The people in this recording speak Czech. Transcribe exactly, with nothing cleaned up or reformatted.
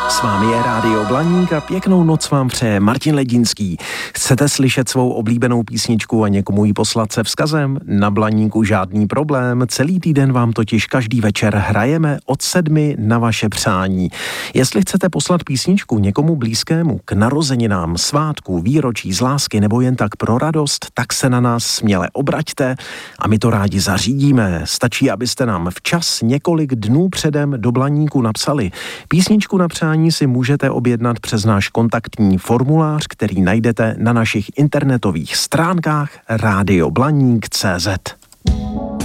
S vámi je Rádio Blaník a pěknou noc vám přeje Martin Ledinský. Chcete slyšet svou oblíbenou písničku a někomu ji poslat se vzkazem? Na Blaníku žádný problém, celý týden vám totiž každý večer hrajeme od sedmi na vaše přání. Jestli chcete poslat písničku někomu blízkému k narozeninám, svátku, výročí z lásky nebo jen tak pro radost, tak se na nás směle obraťte a my to rádi zařídíme. Stačí, abyste nám včas několik dnů předem do Blaníku napsali. Písničku na přání si můžete objednat přes náš kontaktní formulář, který najdete na našich internetových stránkách rádio blaník tečka cé zet.